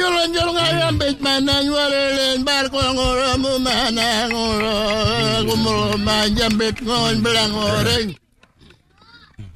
Lonjol ngayam bet manang warelen barko ngoro manang ngoro kumro majam bet ngon belang oreng